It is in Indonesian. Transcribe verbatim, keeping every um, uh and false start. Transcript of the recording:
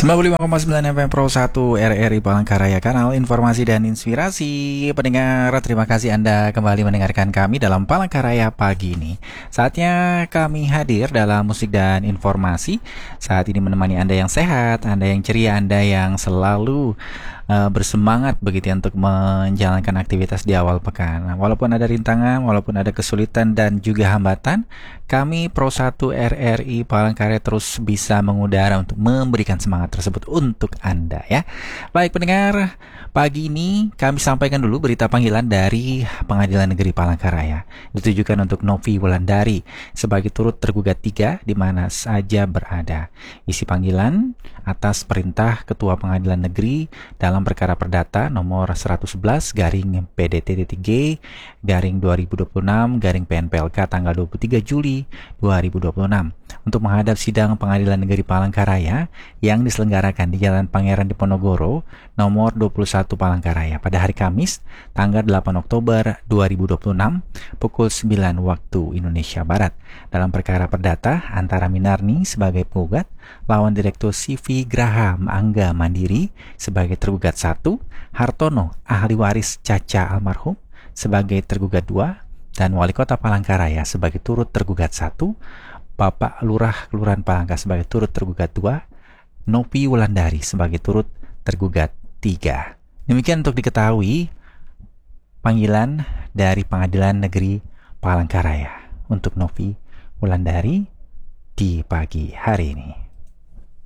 sembilan puluh lima koma sembilan F M Pro satu R R I Palangkaraya, kanal informasi dan inspirasi. Pendengar, terima kasih Anda kembali mendengarkan kami dalam Palangkaraya pagi ini. Saatnya kami hadir dalam musik dan informasi. Saat ini menemani Anda yang sehat, Anda yang ceria, Anda yang selalu uh, bersemangat begitu ya, untuk menjalankan aktivitas di awal pekan. Nah, walaupun ada rintangan, walaupun ada kesulitan dan juga hambatan, kami Pro satu R R I Palangkaraya terus bisa mengudara untuk memberikan semangat tersebut untuk Anda ya. Baik pendengar, pagi ini kami sampaikan dulu berita panggilan dari Pengadilan Negeri Palangkaraya. Ditujukan untuk Novi Wulandari sebagai turut tergugat tiga di mana saja berada. Isi panggilan atas perintah Ketua Pengadilan Negeri dalam perkara perdata nomor seratus sebelas garing P D T G garing dua ribu dua puluh enam garing P N P L K tanggal dua puluh tiga Juli dua ribu dua puluh enam untuk menghadap sidang Pengadilan Negeri Palangkaraya yang diselenggarakan di Jalan Pangeran Diponegoro nomor dua puluh satu Palangkaraya pada hari Kamis tanggal delapan Oktober dua ribu dua puluh enam pukul sembilan waktu Indonesia Barat dalam perkara perdata antara Minarni sebagai penggugat lawan Direktur C V Graha Angga Mandiri sebagai tergugat satu, Hartono ahli waris Caca almarhum sebagai tergugat dua, dan Wali Kota Palangkaraya sebagai turut tergugat satu, Bapak Lurah Kelurahan Palangka sebagai turut tergugat dua, Novi Wulandari sebagai turut tergugat tiga. Demikian untuk diketahui panggilan dari Pengadilan Negeri Palangkaraya untuk Novi Wulandari di pagi hari ini.